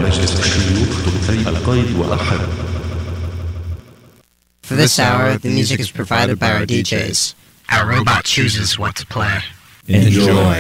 For this hour, the music is provided by our DJs. Our robot chooses what to play. Enjoy.